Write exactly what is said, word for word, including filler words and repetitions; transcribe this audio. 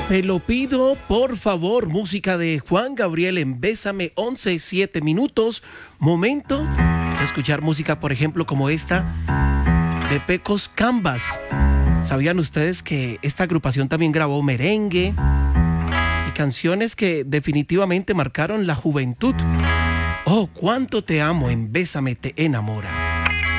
Te lo pido, por favor, música de Juan Gabriel en Bésame, once, siete minutos. Momento de escuchar música, por ejemplo, como esta de Pecos Canvas. ¿Sabían ustedes que esta agrupación también grabó merengue y canciones que definitivamente marcaron la juventud? Oh, cuánto te amo en Bésame te enamora.